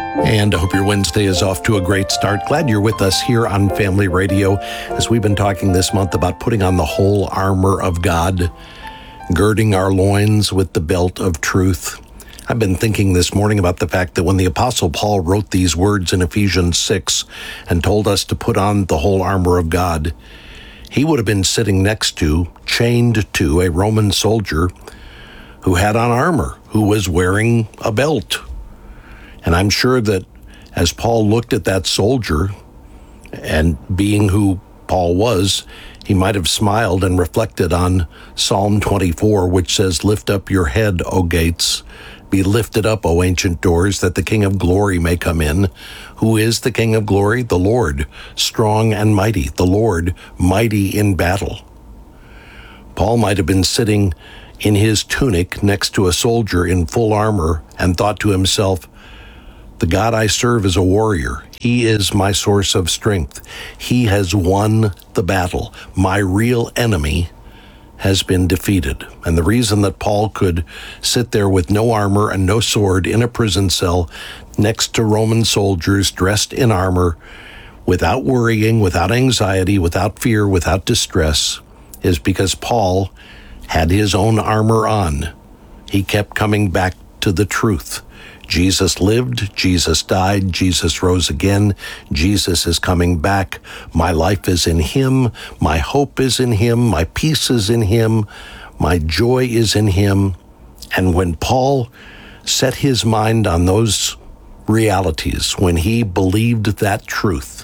And I hope your Wednesday is off to a great start. Glad you're with us here on Family Radio as we've been talking this month about putting on the whole armor of God, girding our loins with the belt of truth. I've been thinking this morning about the fact that when the Apostle Paul wrote these words in Ephesians 6 and told us to put on the whole armor of God, he would have been sitting next to, chained to, a Roman soldier who had on armor, who was wearing a belt. And I'm sure that as Paul looked at that soldier, and being who Paul was, he might have smiled and reflected on Psalm 24, which says, "Lift up your head, O gates. Be lifted up, O ancient doors, that the King of glory may come in." Who is the King of glory? The Lord, strong and mighty, the Lord, mighty in battle. Paul might have been sitting in his tunic next to a soldier in full armor and thought to himself, "The God I serve is a warrior. He is my source of strength. He has won the battle. My real enemy has been defeated." And the reason that Paul could sit there with no armor and no sword in a prison cell next to Roman soldiers dressed in armor, without worrying, without anxiety, without fear, without distress, is because Paul had his own armor on. He kept coming back to the truth. Jesus lived, Jesus died, Jesus rose again, Jesus is coming back. My life is in him, my hope is in him, my peace is in him, my joy is in him. And when Paul set his mind on those realities, when he believed that truth,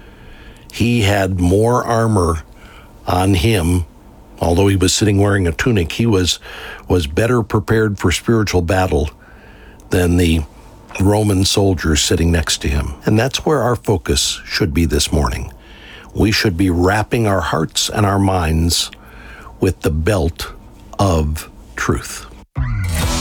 he had more armor on him. Although he was sitting wearing a tunic, he was better prepared for spiritual battle than the Roman soldiers sitting next to him. And that's where our focus should be this morning. We should be wrapping our hearts and our minds with the belt of truth.